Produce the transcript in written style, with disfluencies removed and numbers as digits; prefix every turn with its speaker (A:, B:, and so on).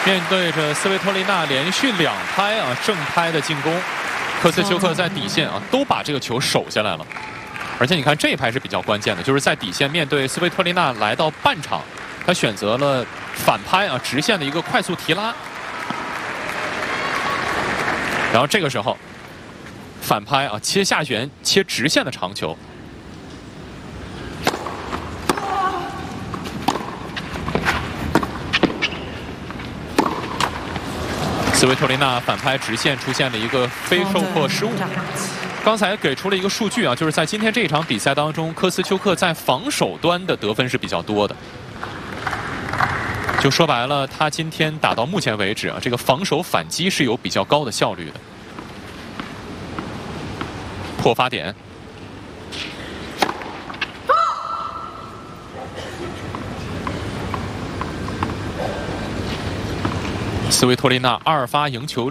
A: 面对着斯维托利娜连续2拍正拍的进攻，科斯丘克在底线都把这个球守下来了。而且你看这一拍是比较关键的，就是在底线面对斯维托利娜来到半场，他选择了反拍直线的一个快速提拉，然后这个时候反拍切下旋切直线的长球。斯维托利娜反拍直线出现了一个非受迫失误。刚才给出了一个数据就是在今天这场比赛当中，科斯丘克在防守端的得分是比较多的。就说白了，他今天打到目前为止这个防守反击是有比较高的效率的。破发点。斯维托利娜2发赢球。